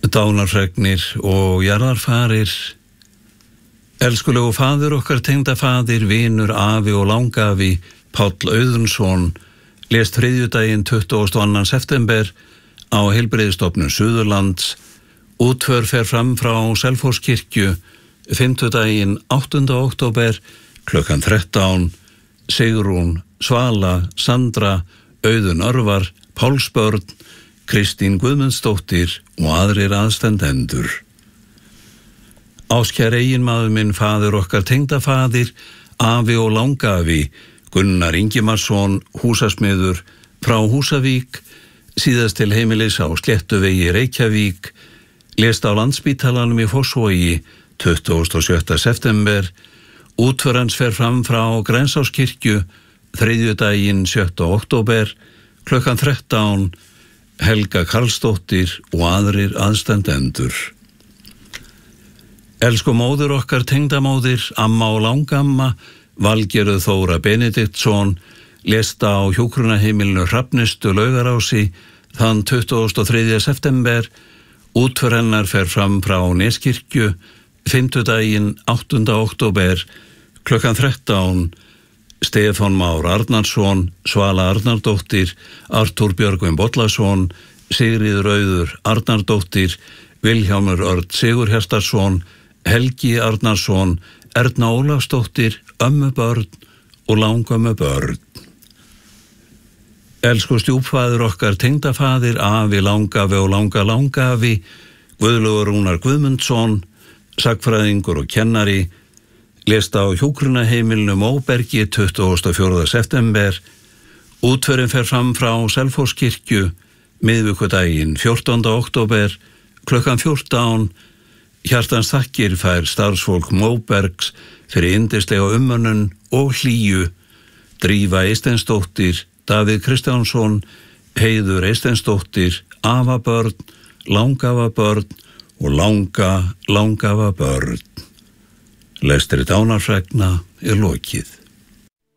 dánarfregnir og jarðarfarir. Elskulegu faðir okkar, tengdafaðir, vinur, afi og langafi, Páll Auðunsson, lést þriðjudaginn 22. september á Heilbrigðisstofnun Suðurlands. Útför fer fram frá Selfosskirkju fimmtudaginn 8. október klukkan 13. Sigrún, Svala, Sandra, Auðun Örvar, Pálsbörn, Kristín Guðmundsdóttir og aðrir aðstandendur. Áskær eiginmaður minn, faðir okkar, tengdafaðir, afi og langafi, Gunnar Ingimarsson, húsasmiður frá Húsavík, síðast til heimilis á Sléttuvegi Reykjavík, lést á Landspítalanum í Fossvogi 27. september. Útför hans fer fram frá Grensáskirkju þriðjudaginn 7. október klukkan 13. Helga Karlsdóttir og aðrir aðstandendur. Elsku móðir okkar, tengdamóðir, amma og langamma, Valgerður Þóra Benediktsson, lést á hjúkrunarheimilinu Hrafnistu Laugarási þann 23. september. Útför hennar fer fram frá Neskirkju fimmtudaginn 8. október klukkan 13. Stefán Már Arnarsson, Svala Arnardóttir, Artúr Björgvin Bollason, Sigríður Auður Arnardóttir, Vilhjálmur Örn Sigurhjartarson, Helgi Arnarsson, Erna Ólafsdóttir, ömmubörn og langömmubörn. Elsku stjúpfaðir okkar, tengdafaðir, afi, langafi og langafi, Guðlaugur Rúnar Guðmundsson, sagnfræðingur og kennari, lést á hjúkrunarheimilinu Móbergi 24. september. Útförin fer fram frá Selfosskirkju miðvikudaginn 14. október klukkan 14. Hjartans þakkir fær starfsfólk Móbergs fyrir yndislega umönnun og hlýju. Drífa Eysteinsdóttir, Davíð Kristjánsson, Heiður Eysteinsdóttir, afabörn, langafabörn og langafabörn. Lestri dánarfregna lokið.